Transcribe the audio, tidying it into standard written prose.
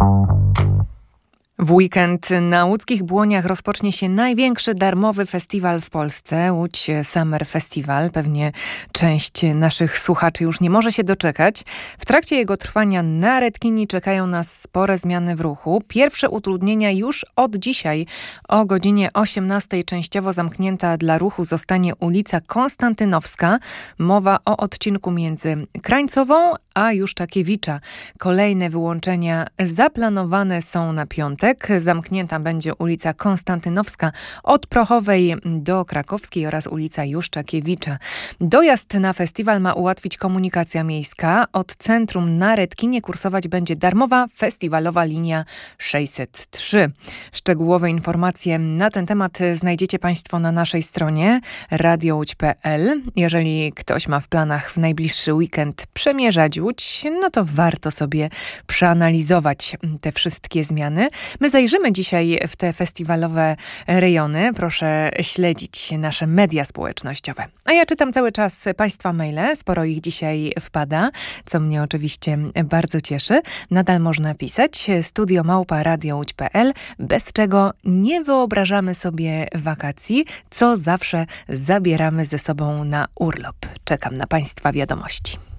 W weekend na łódzkich Błoniach rozpocznie się największy darmowy festiwal w Polsce, Łódź Summer Festival. Pewnie część naszych słuchaczy już nie może się doczekać. W trakcie jego trwania na Redkini czekają nas spore zmiany w ruchu. Pierwsze utrudnienia już od dzisiaj o godzinie 18:00 częściowo zamknięta dla ruchu zostanie ulica Konstantynowska. Mowa o odcinku między Krańcową a Juszczakiewicza. Kolejne wyłączenia zaplanowane są na piątek. Zamknięta będzie ulica Konstantynowska od Prochowej do Krakowskiej oraz ulica Juszczakiewicza. Dojazd na festiwal ma ułatwić komunikacja miejska. Od centrum na Redkinie kursować będzie darmowa festiwalowa linia 603. Szczegółowe informacje na ten temat znajdziecie Państwo na naszej stronie radiołódź.pl. Jeżeli ktoś ma w planach w najbliższy weekend przemierzać Łódź, no to warto sobie przeanalizować te wszystkie zmiany. My zajrzymy dzisiaj w te festiwalowe rejony. Proszę śledzić nasze media społecznościowe. A ja czytam cały czas Państwa maile. Sporo ich dzisiaj wpada, co mnie oczywiście bardzo cieszy. Nadal można pisać studio@radiołódź.pl, bez czego nie wyobrażamy sobie wakacji, co zawsze zabieramy ze sobą na urlop. Czekam na Państwa wiadomości.